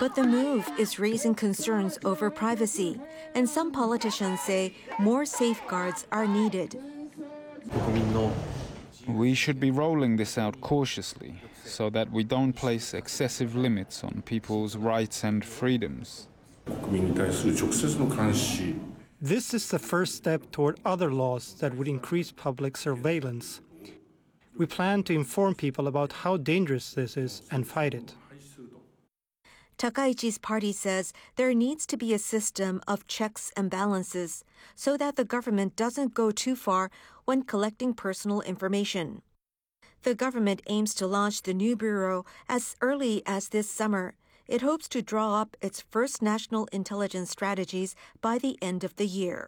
But the move is raising concerns over privacy, and some politicians say more safeguards are needed. We should be rolling this out cautiously, so that we don't place excessive limits on people's rights and freedoms. This is the first step toward other laws that would increase public surveillance. We plan to inform people about how dangerous this is and fight it. Takaichi's party says there needs to be a system of checks and balances so that the government doesn't go too far when collecting personal information. The government aims to launch the new bureau as early as this summer. It hopes to draw up its first national intelligence strategies by the end of the year.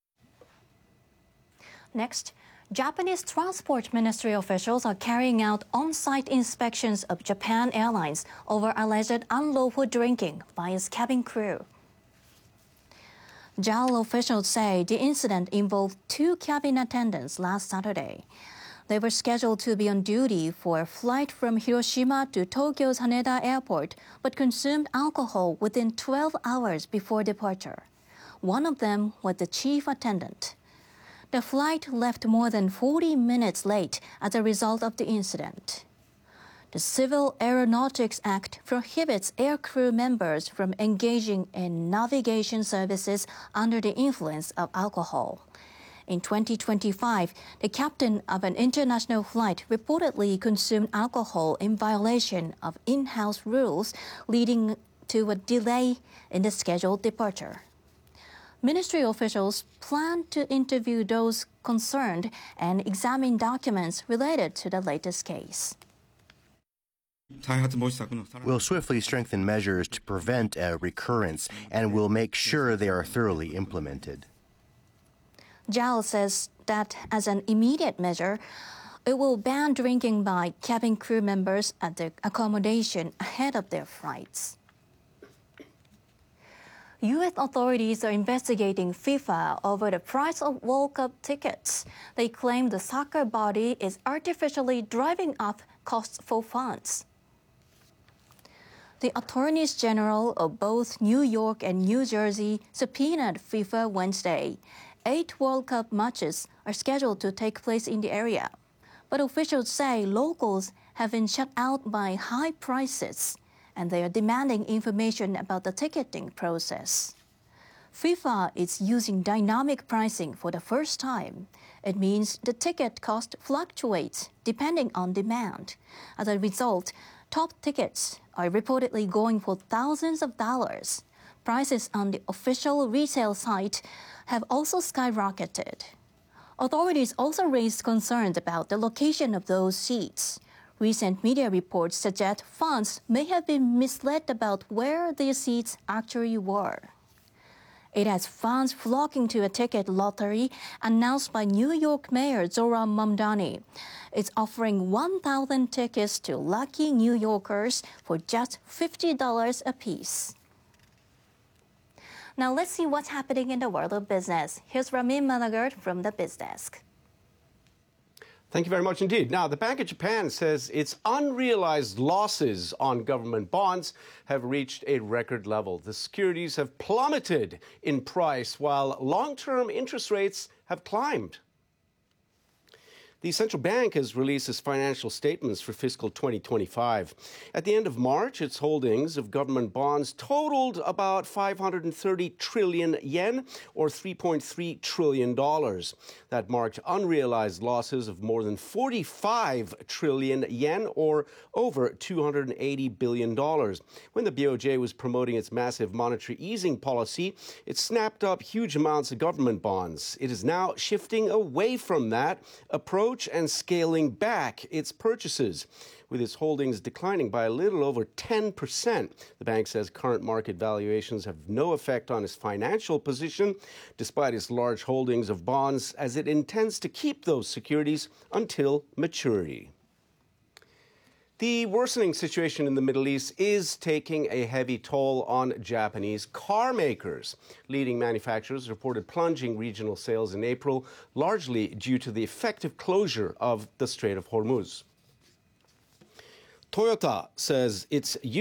Next, Japanese transport ministry officials are carrying out on-site inspections of Japan Airlines over alleged unlawful drinking by its cabin crew. JAL officials say the incident involved 2 cabin attendants last Saturday. They were scheduled to be on duty for a flight from Hiroshima to Tokyo's Haneda Airport, but consumed alcohol within 12 hours before departure. One of them was the chief attendant. The flight left more than 40 minutes late as a result of the incident. The Civil Aeronautics Act prohibits aircrew members from engaging in navigation services under the influence of alcohol. In 2025, the captain of an international flight reportedly consumed alcohol in violation of in-house rules, leading to a delay in the scheduled departure. Ministry officials plan to interview those concerned and examine documents related to the latest case. We'll swiftly strengthen measures to prevent a recurrence, and we'll make sure they are thoroughly implemented. JAL says that as an immediate measure, it will ban drinking by cabin crew members at their accommodation ahead of their flights. U.S. authorities are investigating FIFA over the price of World Cup tickets. They claim the soccer body is artificially driving up costs for fans. The attorneys general of both New York and New Jersey subpoenaed FIFA Wednesday. 8 World Cup matches are scheduled to take place in the area. But officials say locals have been shut out by high prices, and they are demanding information about the ticketing process. FIFA is using dynamic pricing for the first time. It means the ticket cost fluctuates depending on demand. As a result, top tickets are reportedly going for thousands of dollars. Prices on the official retail site have also skyrocketed. Authorities also raised concerns about the location of those seats. Recent media reports suggest fans may have been misled about where their seats actually were. It has fans flocking to a ticket lottery announced by New York Mayor Zohran Mamdani. It's offering 1,000 tickets to lucky New Yorkers for just $50 apiece. Now let's see what's happening in the world of business. Here's Ramin Managert from the BizDesk. Thank you very much indeed. Now, the Bank of Japan says its unrealized losses on government bonds have reached a record level. The securities have plummeted in price while long-term interest rates have climbed. The central bank has released its financial statements for fiscal 2025. At the end of March, its holdings of government bonds totaled about 530 trillion yen, or $3.3 trillion. That marked unrealized losses of more than 45 trillion yen, or over $280 billion. When the BOJ was promoting its massive monetary easing policy, it snapped up huge amounts of government bonds. It is now shifting away from that approach and scaling back its purchases, with its holdings declining by a little over 10%. The bank says current market valuations have no effect on its financial position, despite its large holdings of bonds, as it intends to keep those securities until maturity. The worsening situation in the Middle East is taking a heavy toll on Japanese car makers. Leading manufacturers reported plunging regional sales in April, largely due to the effective closure of the Strait of Hormuz. Toyota says its